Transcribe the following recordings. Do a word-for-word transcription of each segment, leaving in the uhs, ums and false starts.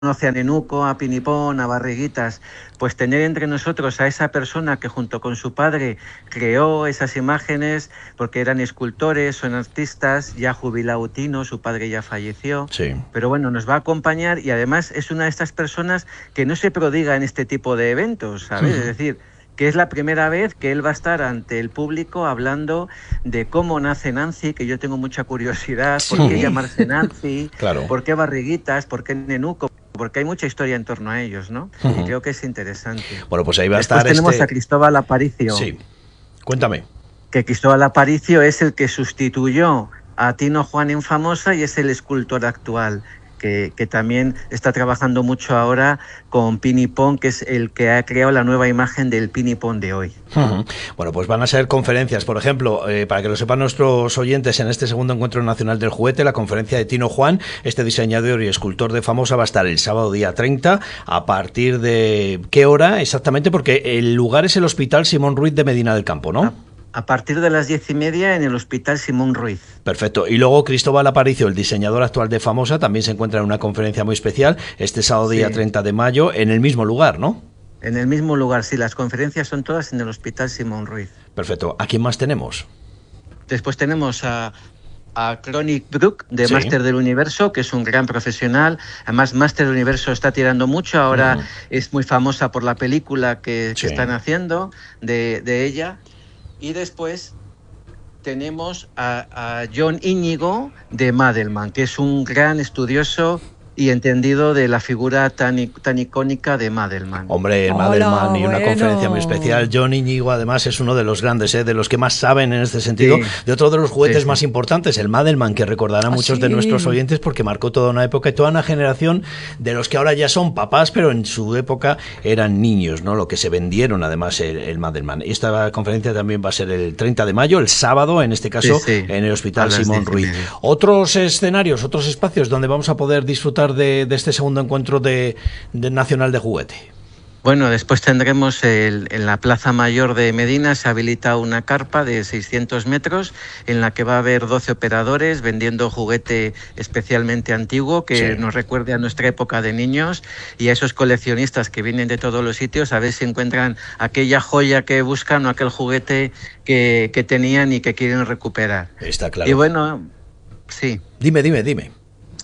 conoce a Nenuco, a Pinipón, a Barriguitas, pues tener entre nosotros a esa persona que junto con su padre creó esas imágenes, porque eran escultores, son artistas, ya jubilado Tino, su padre ya falleció, Sí. pero bueno, nos va a acompañar y además es una de estas personas que no se prodiga en este tipo de eventos, ¿sabes? Uh-huh. Es decir, que es la primera vez que él va a estar ante el público hablando de cómo nace Nancy, que yo tengo mucha curiosidad, por qué Sí. llamarse Nancy, Claro. por qué Barriguitas, por qué Nenuco, porque hay mucha historia en torno a ellos, ¿no? Uh-huh. Y creo que es interesante. Bueno, pues ahí va a Después estar tenemos este... a Cristóbal Aparicio. Sí, cuéntame. Que Cristóbal Aparicio es el que sustituyó a Tino Juan en Famosa y es el escultor actual. Que, que también está trabajando mucho ahora con Pinipón, que es el que ha creado la nueva imagen del Pinipón de hoy. Uh-huh. Bueno, pues van a ser conferencias, por ejemplo, eh, para que lo sepan nuestros oyentes, en este segundo Encuentro Nacional del Juguete, la conferencia de Tino Juan, este diseñador y escultor de Famosa, va a estar el sábado día treinta, ¿a partir de qué hora exactamente? Porque el lugar es el Hospital Simón Ruiz de Medina del Campo, ¿no? Ah. A partir de las diez y media en el Hospital Simón Ruiz. Perfecto. Y luego Cristóbal Aparicio, el diseñador actual de Famosa, también se encuentra en una conferencia muy especial este sábado día sí. treinta de mayo en el mismo lugar, ¿no? En el mismo lugar, sí. Las conferencias son todas en el Hospital Simón Ruiz. Perfecto. ¿A quién más tenemos? Después tenemos a... a Chronic Brook, de sí. Máster del Universo, que es un gran profesional. Además, Máster del Universo está tirando mucho. Ahora uh-huh. es muy famosa por la película que, sí. que están haciendo de, de ella. Y después tenemos a, a John Íñigo de Madelman, que es un gran estudioso y entendido de la figura tan, tan icónica de Madelman. Hombre, Hola, Madelman y una bueno. conferencia muy especial. John Íñigo además es uno de los grandes, ¿eh? de los que más saben en este sentido, sí. de otro de los juguetes sí, sí. más importantes, el Madelman, que recordarán ¿Ah, muchos sí? de nuestros oyentes porque marcó toda una época y toda una generación de los que ahora ya son papás, pero en su época eran niños, ¿no? Lo que se vendieron además el, el Madelman. Esta conferencia también va a ser el treinta de mayo, el sábado, en este caso, sí, sí. en el Hospital Simón Ruiz. Otros escenarios, otros espacios donde vamos a poder disfrutar de, de este segundo encuentro de, de nacional de juguete. Bueno, después tendremos el, en la Plaza Mayor de Medina se habilita una carpa de seiscientos metros en la que va a haber doce operadores vendiendo juguete especialmente antiguo que sí. nos recuerde a nuestra época de niños y a esos coleccionistas que vienen de todos los sitios a ver si encuentran aquella joya que buscan o aquel juguete que, que tenían y que quieren recuperar. Está claro. Y bueno, sí. Dime, dime, dime.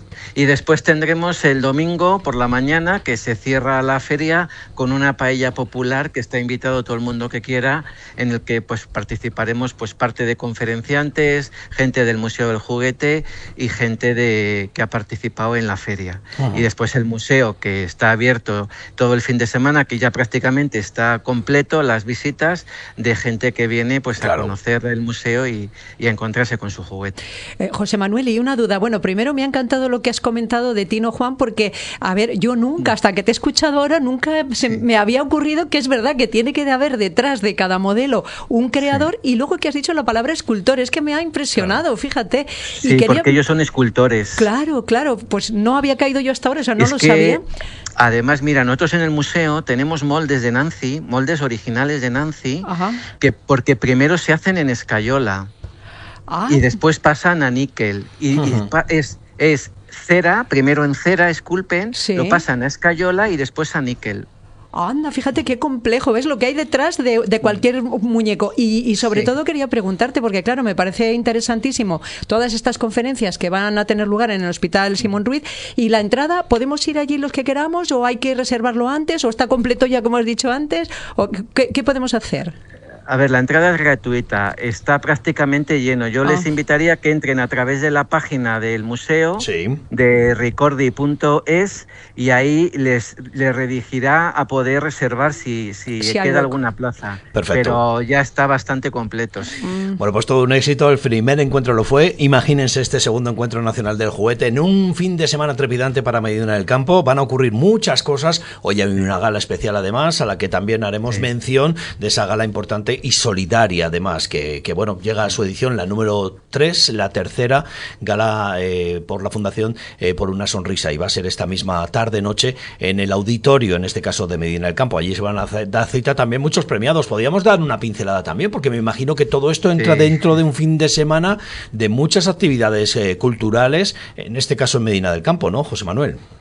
Y después tendremos el domingo por la mañana que se cierra la feria con una paella popular que está invitado todo el mundo que quiera, en el que pues participaremos pues parte de conferenciantes, gente del Museo del Juguete y gente de que ha participado en la feria. Uh-huh. Y después el museo que está abierto todo el fin de semana, que ya prácticamente está completo, las visitas de gente que viene pues claro. a conocer el museo y, y a encontrarse con su juguete. Eh, José Manuel, y una duda. Bueno, primero me ha encantado lo que has comentado de Tino Juan, porque, a ver, yo nunca, hasta que te he escuchado ahora, nunca se sí. me había ocurrido que es verdad que tiene que haber detrás de cada modelo un creador, sí. y luego que has dicho la palabra escultor, es que me ha impresionado, claro. fíjate. Sí, y quería... porque ellos son escultores. Claro, claro, pues no había caído yo hasta ahora, o sea, no es lo que, sabía. Además, mira, nosotros en el museo tenemos moldes de Nancy, moldes originales de Nancy, Ajá. que porque primero se hacen en escayola ah. y después pasan a níquel. Y, uh-huh. y es... es cera, primero en cera esculpen, sí. lo pasan a escayola y después a níquel. Anda, fíjate qué complejo, ¿ves lo que hay detrás de, de cualquier muñeco? Y, y sobre sí. todo quería preguntarte, porque claro, me parece interesantísimo todas estas conferencias que van a tener lugar en el Hospital Simón Ruiz, y la entrada, ¿podemos ir allí los que queramos o hay que reservarlo antes o está completo ya como has dicho antes? ¿O qué, qué podemos hacer? A ver, la entrada es gratuita, está prácticamente lleno. Yo ah. les invitaría a que entren a través de la página del museo, sí. de ricordi punto es, y ahí les, les redirigirá a poder reservar si, si, si queda alguna plaza. Perfecto. Pero ya está bastante completo. Sí. Mm. Bueno, pues todo un éxito, el primer encuentro lo fue. Imagínense este segundo encuentro nacional del juguete en un fin de semana trepidante para Medina del Campo. Van a ocurrir muchas cosas. Hoy hay una gala especial además, a la que también haremos sí. mención de esa gala importante y solidaria además, que, que bueno, llega a su edición la número tres, la tercera gala eh, por la Fundación eh, por una Sonrisa, y va a ser esta misma tarde-noche en el auditorio, en este caso de Medina del Campo. Allí se van a dar cita también muchos premiados. Podríamos dar una pincelada también, porque me imagino que todo esto entra sí. dentro de un fin de semana de muchas actividades eh, culturales, en este caso en Medina del Campo, ¿no, José Manuel?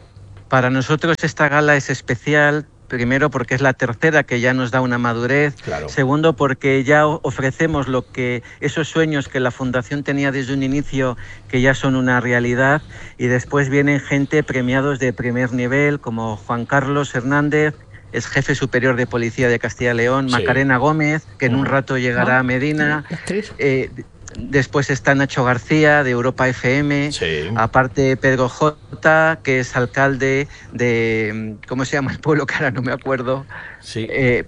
Para nosotros esta gala es especial. Primero porque es la tercera, que ya nos da una madurez. Claro. Segundo porque ya ofrecemos lo que esos sueños que la Fundación tenía desde un inicio, que ya son una realidad. Y después vienen gente premiados de primer nivel, como Juan Carlos Hernández, es jefe superior de Policía de Castilla y León, sí. Macarena Gómez, que en un rato llegará a Medina. Eh, Después está Nacho García, de Europa F M. Sí. Aparte Pedro J, que es alcalde de... ¿Cómo se llama el pueblo? Que ahora no me acuerdo. Sí. Eh,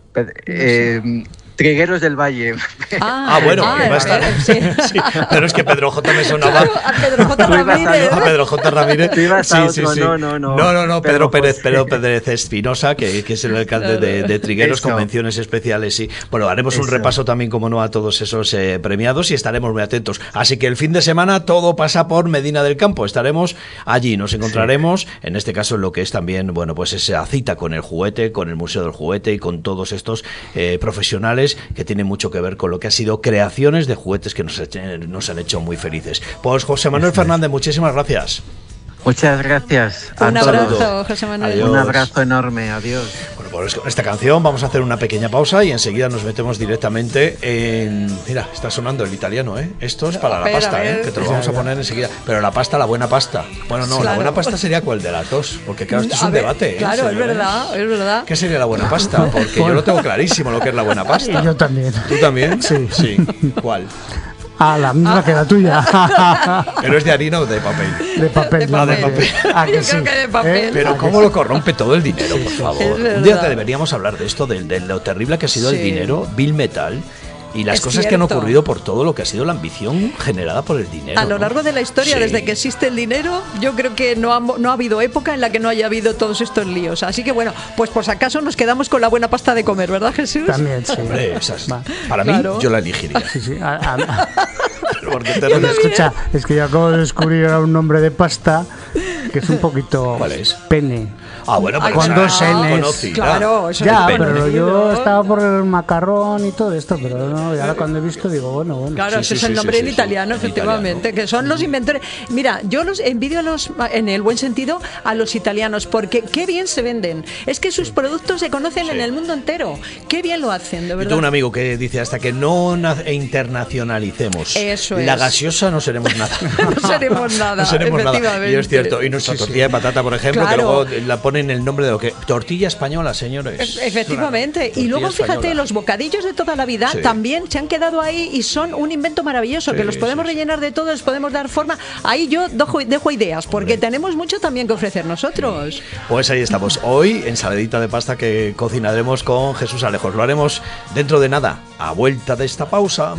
eh, Trigueros del Valle. Ah, ah bueno, ah, que va a estar. Sí. Sí, pero es que Pedro J me sonaba. A Pedro J Ramírez. A Pedro J Ramírez. Sí, sí, sí. No, no, no. No, no, no. Pedro, Pedro Pérez, Pedro Pérez Espinosa, que, que es el alcalde de, de Trigueros, Eso. Convenciones especiales. Sí. Bueno, haremos Eso. un repaso también, como no, a todos esos eh, premiados y estaremos muy atentos. Así que el fin de semana todo pasa por Medina del Campo. Estaremos allí, nos encontraremos, sí. en este caso, en lo que es también, bueno, pues esa cita con el juguete, con el Museo del Juguete y con todos estos eh, profesionales que tiene mucho que ver con lo que ha sido creaciones de juguetes que nos, nos han hecho muy felices. Pues José Manuel Fernández, muchísimas gracias. Muchas gracias. Un abrazo, José Manuel. Adiós. Un abrazo enorme, adiós. Bueno, pues con esta canción vamos a hacer una pequeña pausa y enseguida nos metemos directamente en... Mira, está sonando el italiano, ¿eh? Esto es para la pasta, ¿eh? Que te lo vamos a poner enseguida. Pero la pasta, la buena pasta. Bueno, no, claro. La buena pasta sería cuál de las dos, porque claro, esto es un ver, debate. Claro, ¿eh? es verdad, es verdad. ¿Qué sería la buena pasta? Porque yo lo tengo clarísimo lo que es la buena pasta. Yo también. ¿Tú también? Sí. Sí. ¿Cuál? Ah, la misma ah. que la tuya. ¿Pero es de harina o de papel? De papel. De no, papel. de papel. Ah, que Yo sí. creo que de papel. ¿Eh? Pero cómo lo corrompe todo el dinero, por favor. Un día te deberíamos hablar de esto, de, de lo terrible que ha sido sí. el dinero, Bill Metal. Y las es cosas cierto. que han ocurrido por todo lo que ha sido la ambición generada por el dinero. A lo ¿no? largo de la historia, sí. desde que existe el dinero, yo creo que no ha, no ha habido época en la que no haya habido todos estos líos. Así que bueno, pues por si acaso nos quedamos con la buena pasta de comer, ¿verdad, Jesús? También, sí. Hombre, esas, para claro. mí, yo la elegiría. Sí, sí. A, a, Porque te no, escucha, es que yo acabo de descubrir ahora un nombre de pasta que es un poquito... ¿Cuál es? Pene. Ah, bueno, pero con dos N's. Claro, eso ya, es pero yo estaba por el macarrón y todo esto, pero no, y ahora cuando he visto digo, bueno, bueno. Claro, sí, ese sí, es el sí, nombre sí, en sí, italiano, sí, efectivamente, italiano. Que son los inventores. Mira, yo los envidio a los, en el buen sentido, a los italianos, porque qué bien se venden. Es que sus productos se conocen sí. en el mundo entero. Qué bien lo hacen, de verdad. Yo tengo un amigo que dice, hasta que no internacionalicemos Eso la es. gaseosa, no seremos nada. no seremos nada, no seremos nada. Y es cierto. Y nuestra sí, tortilla sí. de patata, por ejemplo, claro. que luego la ponen el nombre de lo que... Tortilla española, señores. Efectivamente. Claro. Y luego, Tortilla fíjate, española. los bocadillos de toda la vida sí. también se han quedado ahí y son un invento maravilloso, sí, que los podemos sí, rellenar de todo, les podemos dar forma. Ahí yo dejo, dejo ideas, porque Hombre. tenemos mucho también que ofrecer nosotros. Pues ahí estamos. Hoy, ensaladita de pasta que cocinaremos con Jesús Alejos. Lo haremos dentro de nada, a vuelta de esta pausa.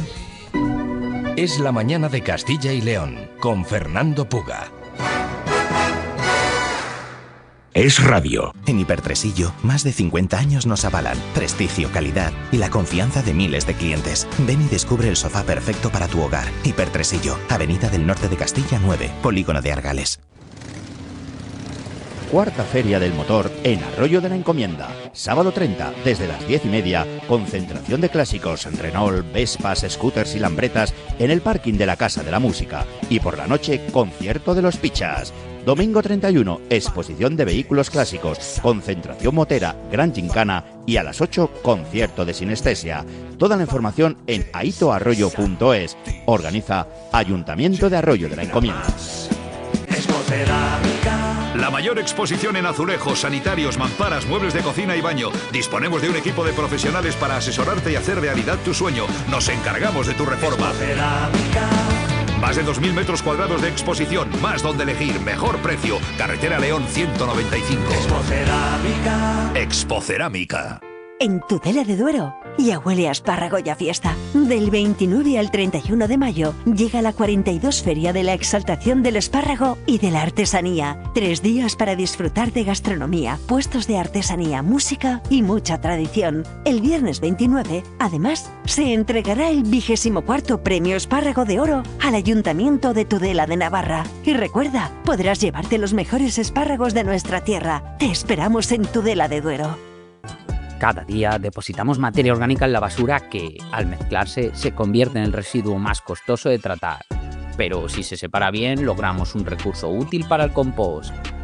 Es la mañana de Castilla y León, con Fernando Puga. Es radio. En Hipertresillo, más de cincuenta años nos avalan prestigio, calidad y la confianza de miles de clientes. Ven y descubre el sofá perfecto para tu hogar. Hipertresillo, Avenida del Norte de Castilla nueve, Polígono de Argales. Cuarta Feria del Motor en Arroyo de la Encomienda. Sábado treinta, desde las diez y media, concentración de clásicos, Renault, Vespas, scooters y lambretas en el parking de la Casa de la Música. Y por la noche, concierto de los Pichas. Domingo treinta y uno, exposición de vehículos clásicos, concentración motera, gran gincana y a las ocho, concierto de sinestesia. Toda la información en aitoarroyo punto es. Organiza Ayuntamiento de Arroyo de la Encomienda. La mayor exposición en azulejos, sanitarios, mamparas, muebles de cocina y baño. Disponemos de un equipo de profesionales para asesorarte y hacer realidad tu sueño. Nos encargamos de tu reforma. Más de dos mil metros cuadrados de exposición, más donde elegir, mejor precio. Carretera León ciento noventa y cinco. Expocerámica. Expocerámica. En Tudela de Duero ya huele a espárrago y a fiesta. Del veintinueve al treinta y uno de mayo llega la cuarenta y dos Feria de la Exaltación del Espárrago y de la Artesanía. Tres días para disfrutar de gastronomía, puestos de artesanía, música y mucha tradición. El viernes veintinueve, además, se entregará el vigésimo cuarto Premio Espárrago de Oro al Ayuntamiento de Tudela de Navarra. Y recuerda, podrás llevarte los mejores espárragos de nuestra tierra. Te esperamos en Tudela de Duero. Cada día depositamos materia orgánica en la basura que, al mezclarse, se convierte en el residuo más costoso de tratar. Pero si se separa bien, logramos un recurso útil para el compost.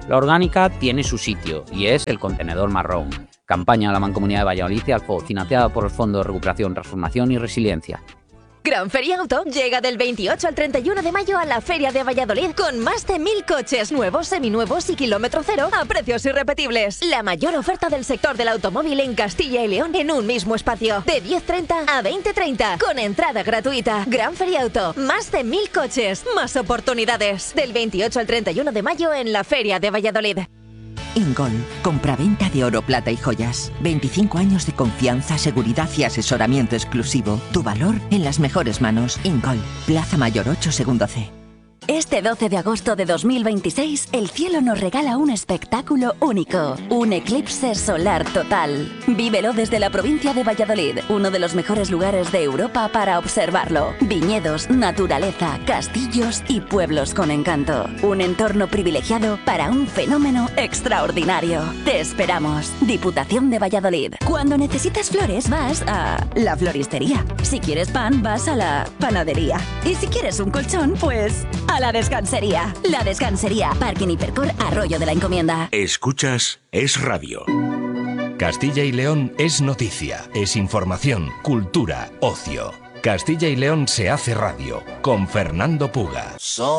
La orgánica tiene su sitio y es el contenedor marrón. Campaña de la Mancomunidad de Valladolid y Alfo, financiada por el Fondo de Recuperación, Transformación y Resiliencia. Gran Feria Auto llega del veintiocho al treinta y uno de mayo a la Feria de Valladolid con más de mil coches nuevos, seminuevos y kilómetro cero a precios irrepetibles. La mayor oferta del sector del automóvil en Castilla y León en un mismo espacio. De diez treinta a veinte treinta con entrada gratuita. Gran Feria Auto, más de mil coches, más oportunidades. Del veintiocho al treinta y uno de mayo en la Feria de Valladolid. Ingol, compraventa de oro, plata y joyas. veinticinco años de confianza, seguridad y asesoramiento exclusivo. Tu valor en las mejores manos. Ingol, Plaza Mayor ocho, segundo C. Este doce de agosto de dos mil veintiséis, el cielo nos regala un espectáculo único, un eclipse solar total. Vívelo desde la provincia de Valladolid, uno de los mejores lugares de Europa para observarlo. Viñedos, naturaleza, castillos y pueblos con encanto. Un entorno privilegiado para un fenómeno extraordinario. Te esperamos. Diputación de Valladolid. Cuando necesitas flores vas a la floristería. Si quieres pan vas a la panadería. Y si quieres un colchón, pues a la descansería. La descansería. Parking Hipercor, Arroyo de la Encomienda. Escuchas Es Radio. Castilla y León es noticia, es información, cultura, ocio. Castilla y León se hace radio con Fernando Puga.